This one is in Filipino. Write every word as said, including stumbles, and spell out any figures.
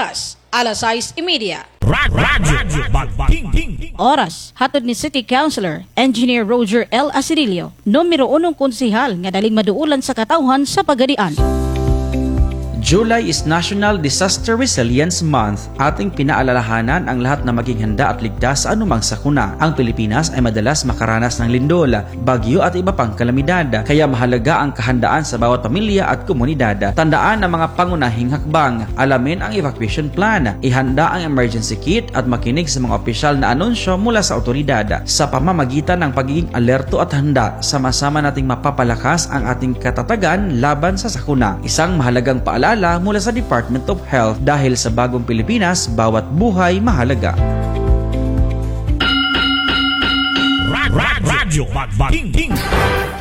Oras, alas sais y media. Radyo Bagting. Oras, hatod ni City Councilor, Engineer Roger L. Asirilio, numero unong konsihal nga daling maduulan sa katawhan sa Pagadian. July is National Disaster Resilience Month. Ating pinaalalahanan ang lahat na maging handa at ligtas sa anumang sakuna. Ang Pilipinas ay madalas makaranas ng lindol, bagyo at iba pang kalamidad. Kaya mahalaga ang kahandaan sa bawat pamilya at komunidad. Tandaan ang mga pangunahing hakbang. Alamin ang evacuation plan. Ihanda ang emergency kit at makinig sa mga opisyal na anunsyo mula sa otoridad. Sa pamamagitan ng pagiging alerto at handa, sama-sama nating mapapalakas ang ating katatagan laban sa sakuna. Isang mahalagang paalala mula sa Department of Health dahil sa bagong Pilipinas, bawat buhay mahalaga. Radyo Bagting.